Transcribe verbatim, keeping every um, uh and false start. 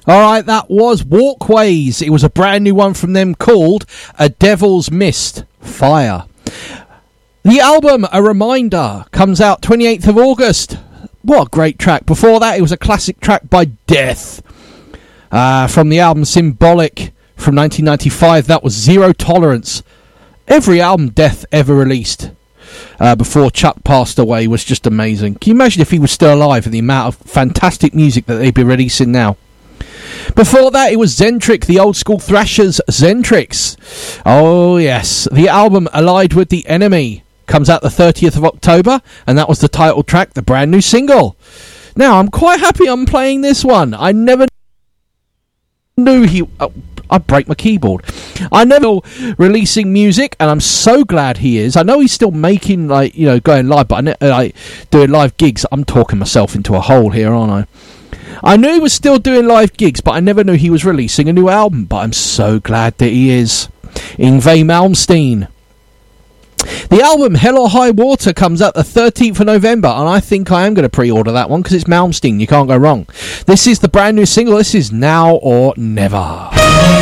Alright, that was Walkways. It was a brand new one from them called A Devil's Mist, Fire. The album, A Reminder, comes out twenty-eighth of August. What a great track. Before that, it was a classic track by Death. Uh, from the album Symbolic from nineteen ninety-five, that was Zero Tolerance. Every album Death ever released uh, before Chuck passed away was just amazing. Can you imagine if he was still alive and the amount of fantastic music that they'd be releasing now? Before that, it was Zentric, the old school Thrashers Zentrix. Oh, yes. The album Allied with the Enemy comes out the thirtieth of October, and that was the title track, the brand new single. Now, I'm quite happy I'm playing this one. I never knew he... Oh, I'd break my keyboard. I never releasing music, and I'm so glad he is. I know he's still making, like, you know, going live, but I ne- like doing live gigs. I'm talking myself into a hole here, aren't I? I knew he was still doing live gigs, but I never knew he was releasing a new album. But I'm so glad that he is. Yngwie Malmsteen. The album Hell or High Water comes out the thirteenth of November, and I think I am going to pre-order that one because it's Malmsteen. You can't go wrong. This is the brand new single. This is Now or Never.